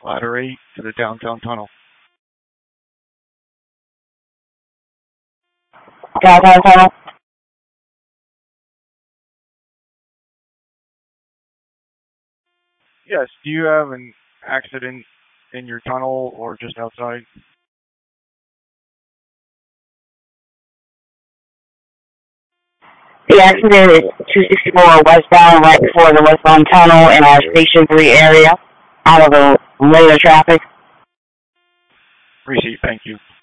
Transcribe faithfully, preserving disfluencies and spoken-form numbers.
Ladder eight to the downtown tunnel. Downtown tunnel? Yes, do you have an accident in your tunnel or just outside? The accident is two sixty-four westbound, right before the westbound tunnel in our Station three area, out of the lane of traffic. Receipt, thank you.